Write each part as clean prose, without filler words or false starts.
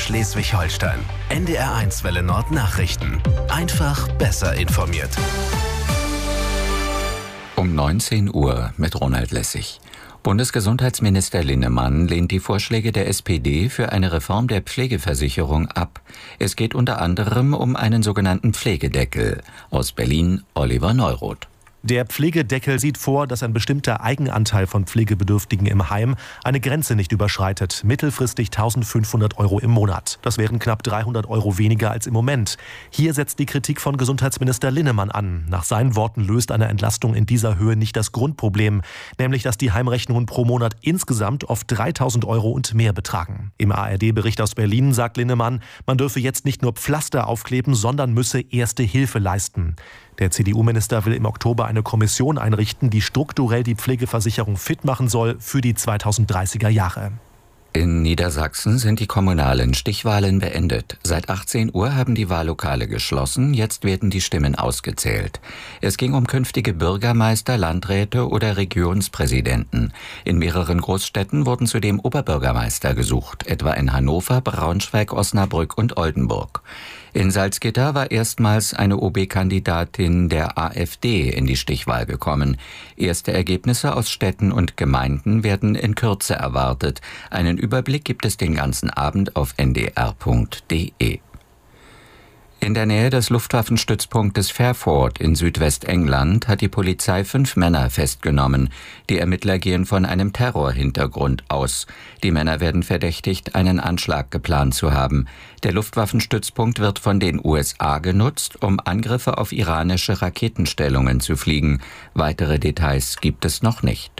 Schleswig-Holstein. NDR1 Welle Nord Nachrichten. Einfach besser informiert. Um 19 Uhr mit Ronald Lessig. Bundesgesundheitsminister Linnemann lehnt die Vorschläge der SPD für eine Reform der Pflegeversicherung ab. Es geht unter anderem um einen sogenannten Pflegedeckel. Aus Berlin Oliver Neuroth. Der Pflegedeckel sieht vor, dass ein bestimmter Eigenanteil von Pflegebedürftigen im Heim eine Grenze nicht überschreitet, mittelfristig 1.500 € im Monat. Das wären knapp 300 € weniger als im Moment. Hier setzt die Kritik von Gesundheitsminister Linnemann an. Nach seinen Worten löst eine Entlastung in dieser Höhe nicht das Grundproblem, nämlich dass die Heimrechnungen pro Monat insgesamt oft 3.000 € und mehr betragen. Im ARD-Bericht aus Berlin sagt Linnemann, man dürfe jetzt nicht nur Pflaster aufkleben, sondern müsse erste Hilfe leisten. Der CDU-Minister will im Oktober eine Kommission einrichten, die strukturell die Pflegeversicherung fit machen soll für die 2030er Jahre. In Niedersachsen sind die kommunalen Stichwahlen beendet. Seit 18 Uhr haben die Wahllokale geschlossen, jetzt werden die Stimmen ausgezählt. Es ging um künftige Bürgermeister, Landräte oder Regionspräsidenten. In mehreren Großstädten wurden zudem Oberbürgermeister gesucht, etwa in Hannover, Braunschweig, Osnabrück und Oldenburg. In Salzgitter war erstmals eine OB-Kandidatin der AfD in die Stichwahl gekommen. Erste Ergebnisse aus Städten und Gemeinden werden in Kürze erwartet. Einen Überblick gibt es den ganzen Abend auf ndr.de. In der Nähe des Luftwaffenstützpunktes Fairford in Südwestengland hat die Polizei 5 Männer festgenommen. Die Ermittler gehen von einem Terrorhintergrund aus. Die Männer werden verdächtigt, einen Anschlag geplant zu haben. Der Luftwaffenstützpunkt wird von den USA genutzt, um Angriffe auf iranische Raketenstellungen zu fliegen. Weitere Details gibt es noch nicht.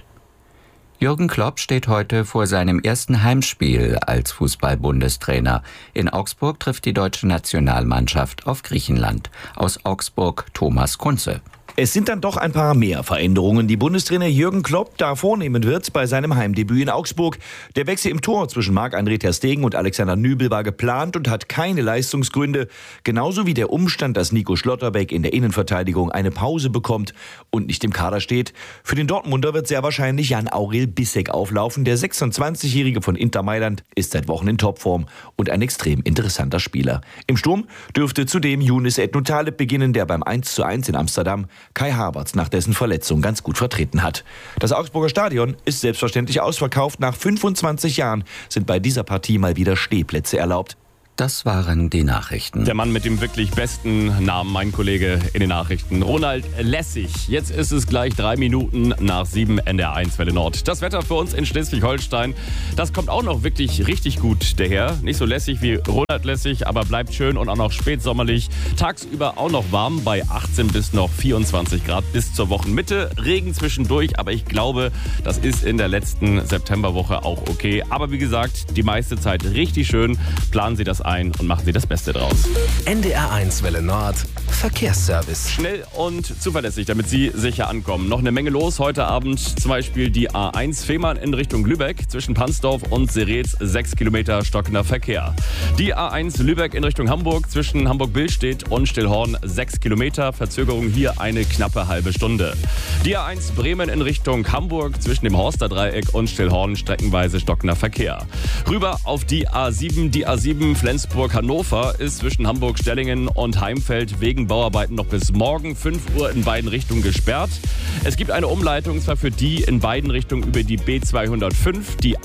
Jürgen Klopp steht heute vor seinem ersten Heimspiel als Fußball-Bundestrainer. In Augsburg trifft die deutsche Nationalmannschaft auf Griechenland. Aus Augsburg Thomas Kunze. Es sind dann doch ein paar mehr Veränderungen, die Bundestrainer Jürgen Klopp da vornehmen wird bei seinem Heimdebüt in Augsburg. Der Wechsel im Tor zwischen Marc-André ter Stegen und Alexander Nübel war geplant und hat keine Leistungsgründe. Genauso wie der Umstand, dass Nico Schlotterbeck in der Innenverteidigung eine Pause bekommt und nicht im Kader steht. Für den Dortmunder wird sehr wahrscheinlich Jan-Aurel Bissek auflaufen. Der 26-Jährige von Inter Mailand ist seit Wochen in Topform und ein extrem interessanter Spieler. Im Sturm dürfte zudem Younes Ednou-Taleb beginnen, der beim 1:1 in Amsterdam Kai Havertz nach dessen Verletzung ganz gut vertreten hat. Das Augsburger Stadion ist selbstverständlich ausverkauft. Nach 25 Jahren sind bei dieser Partie mal wieder Stehplätze erlaubt. Das waren die Nachrichten. Der Mann mit dem wirklich besten Namen, mein Kollege in den Nachrichten, Ronald Lessig. Jetzt ist es gleich 3 Minuten nach 7 NDR1 Welle Nord. Das Wetter für uns in Schleswig-Holstein, das kommt auch noch wirklich richtig gut daher. Nicht so lässig wie Ronald Lessig, aber bleibt schön und auch noch spätsommerlich. Tagsüber auch noch warm bei 18 bis noch 24 Grad bis zur Wochenmitte. Regen zwischendurch, aber ich glaube, das ist in der letzten Septemberwoche auch okay. Aber wie gesagt, die meiste Zeit richtig schön. Planen Sie das ein und machen Sie das Beste draus. NDR1 Welle Nord Verkehrsservice. Schnell und zuverlässig, damit Sie sicher ankommen. Noch eine Menge los heute Abend. Zum Beispiel die A1 Fehmarn in Richtung Lübeck. Zwischen Pansdorf und Seretz 6 Kilometer stockender Verkehr. Die A1 Lübeck in Richtung Hamburg. Zwischen Hamburg-Billstedt und Stillhorn 6 Kilometer. Verzögerung hier eine knappe halbe Stunde. Die A1 Bremen in Richtung Hamburg. Zwischen dem Horster-Dreieck und Stillhorn streckenweise stockender Verkehr. Rüber auf die A7. Die A7 Flensburg-Hannover ist zwischen Hamburg-Stellingen und Heimfeld wegen Bauarbeiten noch bis morgen 5 Uhr in beiden Richtungen gesperrt. Es gibt eine Umleitung, zwar für die in beiden Richtungen über die B205, die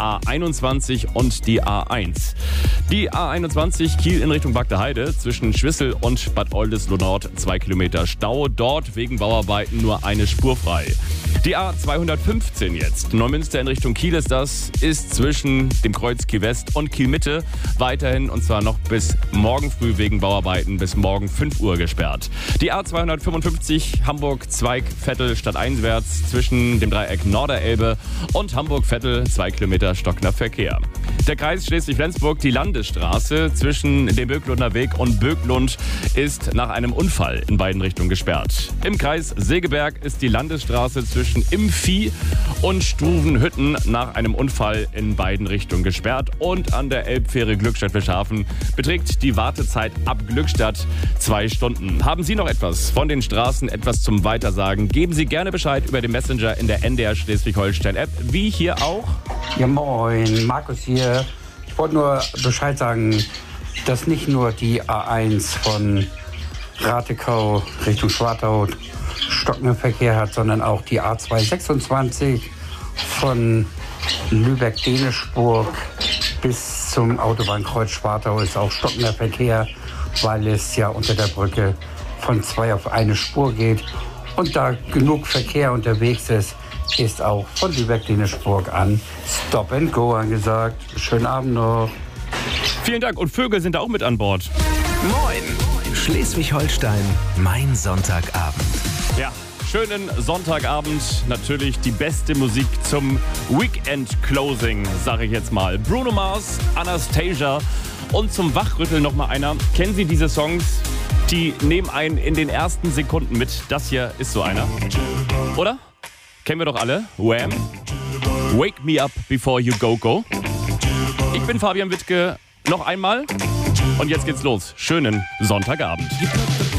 A21 und die A1. Die A21 Kiel in Richtung Bagdeheide zwischen Schwissel und Bad Oldesloe Nord 2 Kilometer Stau. Dort wegen Bauarbeiten nur eine Spur frei. Die A215 jetzt. Neumünster in Richtung Kiel ist zwischen dem Kreuz Kiel West und Kiel Mitte weiterhin und zwar noch bis morgen früh wegen Bauarbeiten bis morgen 5 Uhr gesperrt. Die A255 Hamburg-Zweig-Vettel stadteinwärts zwischen dem Dreieck Norderelbe und Hamburg-Vettel 2 Kilometer stockender Verkehr. Der Kreis Schleswig-Flensburg, die Landesstraße zwischen dem Böcklunder Weg und Böcklund ist nach einem Unfall in beiden Richtungen gesperrt. Im Kreis Segeberg ist die Landesstraße zwischen Impfi und Struvenhütten nach einem Unfall in beiden Richtungen gesperrt und an der Elbfähre Glückstadt-Wilshafen beträgt die Wartezeit ab Glückstadt 2 Stunden. Haben Sie noch etwas von den Straßen, etwas zum Weitersagen? Geben Sie gerne Bescheid über den Messenger in der NDR Schleswig-Holstein-App, wie hier auch. Ja moin, Markus hier. Ich wollte nur Bescheid sagen, dass nicht nur die A1 von Ratekau Richtung Schwartau stockenden Verkehr hat, sondern auch die A226 von Lübeck-Dänischburg bis zum Autobahnkreuz Schwartau ist auch stockender Verkehr, weil es ja unter der Brücke von 2 auf eine Spur geht. Und da genug Verkehr unterwegs ist, ist auch von Lübeck-Dänischburg an Stop and Go angesagt. Schönen Abend noch. Vielen Dank. Und Vögel sind da auch mit an Bord. Moin! Schleswig-Holstein, mein Sonntagabend. Ja, schönen Sonntagabend. Natürlich die beste Musik zum Weekend-Closing, sage ich jetzt mal. Bruno Mars, Anastasia und zum Wachrütteln noch mal einer. Kennen Sie diese Songs? Die nehmen einen in den ersten Sekunden mit. Das hier ist so einer. Oder? Kennen wir doch alle. Wham! Wake me up before you go, go. Ich bin Fabian Wittke. Noch einmal. Und jetzt geht's los. Schönen Sonntagabend.